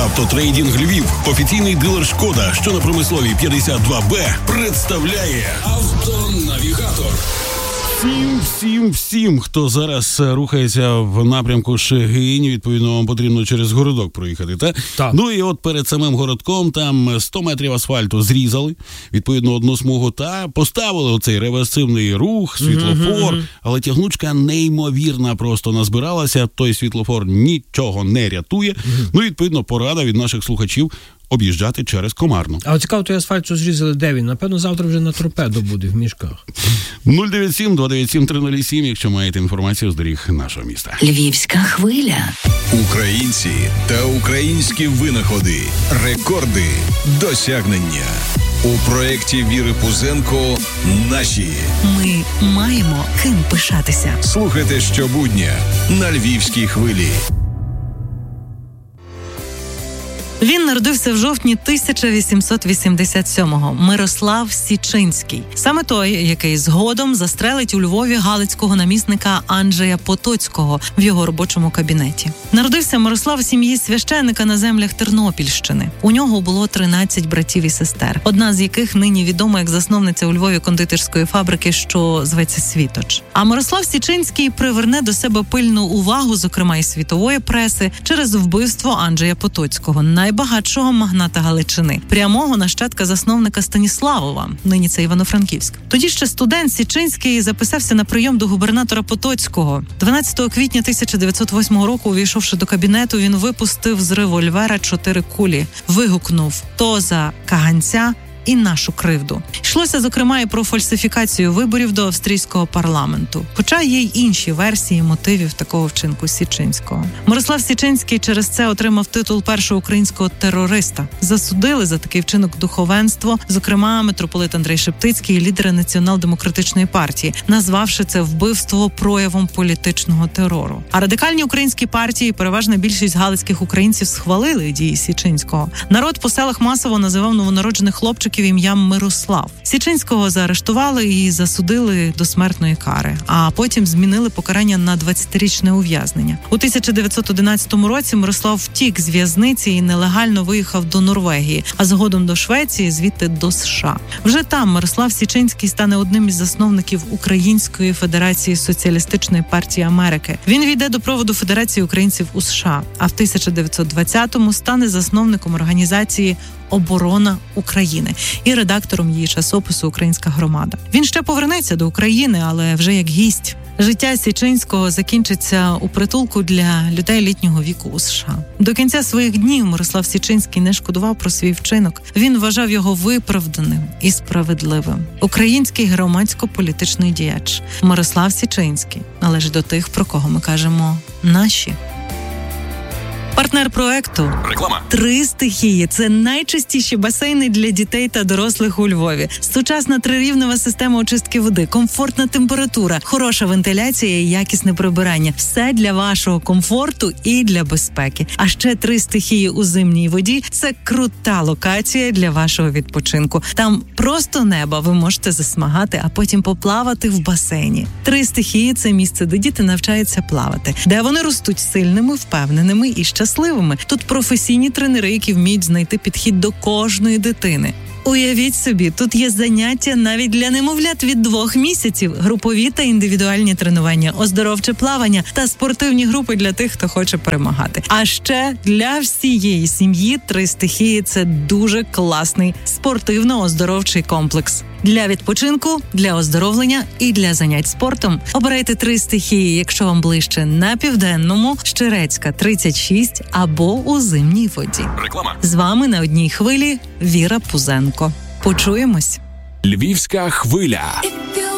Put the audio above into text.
Автотрейдинг Львів, офіційний дилер Шкода, що на Промисловій 52Б, представляє Автонавігатор. Всім, хто зараз рухається в напрямку Шегинь, відповідно, вам потрібно через городок проїхати, так? Ну і от перед самим городком там 100 метрів асфальту зрізали, відповідно, одну смугу, та поставили оцей реверсивний рух, світлофор, але тягнучка неймовірна просто назбиралася, той світлофор нічого не рятує. Ну, відповідно, порада від наших слухачів об'їжджати через Комарну. А от цікаво, той асфальт, що зрізали, де він? Напевно, завтра вже на торпедо буде в мішках. 097-297-307, якщо маєте інформацію з доріг нашого міста. Львівська хвиля. Українці та українські винаходи, рекорди, досягнення. У проєкті Віри Пузенко «Наші». Ми маємо ким пишатися. Слухайте щобудня на Львівській хвилі. Він народився в жовтні 1887-го. Мирослав Січинський. Саме той, який згодом застрелить у Львові галицького намісника Анджея Потоцького в його робочому кабінеті. Народився Мирослав в сім'ї священика на землях Тернопільщини. У нього було 13 братів і сестер, одна з яких нині відома як засновниця у Львові кондитерської фабрики, що зветься «Світоч». А Мирослав Січинський приверне до себе пильну увагу, зокрема і світової преси, через вбивство Анджея Потоцького, найбагатшого магната Галичини, прямого нащадка засновника Станіславова, нині це Івано-Франківськ. Тоді ще студент Січинський записався на прийом до губернатора Потоцького. 12 квітня 1908 року, увійшовши до кабінету, він випустив з револьвера 4 кулі. Вигукнув «То за каганця і нашу кривду». Йшлося, зокрема, і про фальсифікацію виборів до австрійського парламенту. Хоча є й інші версії мотивів такого вчинку Січинського. Мирослав Січинський через це отримав титул першого українського терориста. Засудили за такий вчинок духовенство, зокрема, митрополит Андрей Шептицький і лідери Націонал-демократичної партії, назвавши це вбивство проявом політичного терору. А радикальні українські партії, переважна більшість галицьких українців, схвалили дії Січинського. Народ по селах масово називав новонароджених хлопчиків ім'ям Мирослав. Січинського заарештували і засудили до смертної кари, а потім змінили покарання на 20-річне ув'язнення. У 1911 році Мирослав втік з в'язниці і нелегально виїхав до Норвегії, а згодом до Швеції, звідти до США. Вже там Мирослав Січинський стане одним із засновників Української Федерації Соціалістичної партії Америки. Він війде до проводу Федерації українців у США, а в 1920-му стане засновником організації «Оборона України» і редактором її часопису «Українська громада». Він ще повернеться до України, але вже як гість. Життя Січинського закінчиться у притулку для людей літнього віку у США. До кінця своїх днів Мирослав Січинський не шкодував про свій вчинок. Він вважав його виправданим і справедливим. Український громадсько-політичний діяч Мирослав Січинський належить до тих, про кого ми кажемо «наші». Партнер проекту реклама. 3 стихії – це найчистіші басейни для дітей та дорослих у Львові. Сучасна 3-рівнева система очистки води, комфортна температура, хороша вентиляція і якісне прибирання. Все для вашого комфорту і для безпеки. А ще 3 стихії у зимній воді – це крута локація для вашого відпочинку. Там просто неба, ви можете засмагати, а потім поплавати в басейні. 3 стихії – це місце, де діти навчаються плавати, де вони ростуть сильними, впевненими і щасливими. Тут професійні тренери, які вміють знайти підхід до кожної дитини. Уявіть собі, тут є заняття навіть для немовлят від 2 місяців, групові та індивідуальні тренування, оздоровче плавання та спортивні групи для тих, хто хоче перемагати. А ще для всієї сім'ї 3 стихії – це дуже класний спортивно-оздоровчий комплекс. Для відпочинку, для оздоровлення і для занять спортом обирайте 3 стихії, якщо вам ближче на Південному, Щерецька, 36 або у Зимній воді. Реклама. З вами на одній хвилі Віра Пузенко. Почуємось. Львівська хвиля.